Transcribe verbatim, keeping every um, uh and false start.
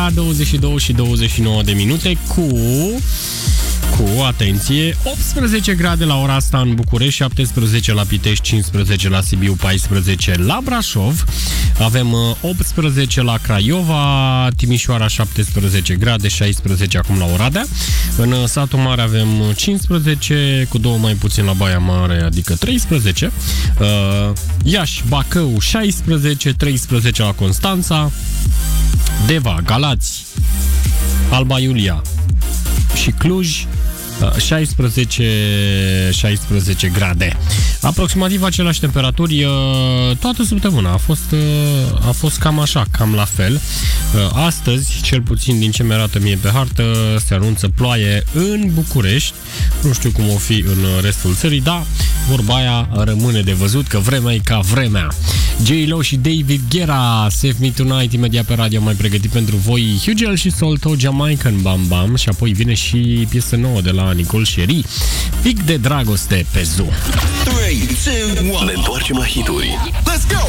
douăzeci și două și douăzeci și nouă de minute cu... Cu, atenție, optsprezece grade la ora asta în București, șaptesprezece la Pitești, cincisprezece la Sibiu, paisprezece la Brașov. Avem optsprezece la Craiova, Timișoara șaptesprezece grade, șaisprezece acum la Oradea. În satul mare avem cincisprezece, cu două mai puțin la Baia Mare, adică treisprezece. Iași, Bacău șaisprezece, treisprezece la Constanța. Deva, Galați, Alba Iulia și Cluj, șaisprezece, șaisprezece grade. Aproximativ aceleași temperaturi toată săptămâna. A fost, a fost cam așa, cam la fel. Astăzi, cel puțin din ce mi-arată mie pe hartă, se anunță ploaie în București. Nu știu cum o fi în restul țării, dar vorba aia rămâne de văzut, că vremea e ca vremea. J-Lo și David Guetta, Save Me Tonight, imediat pe radio mai pregătit pentru voi Hugel și Solto, Jamaican Bam Bam, și apoi vine și piesă nouă de la Nicole Sherry, Pic de dragoste pe Zoo. trei, doi, unu. Ne întoarcem la hituri. Let's go!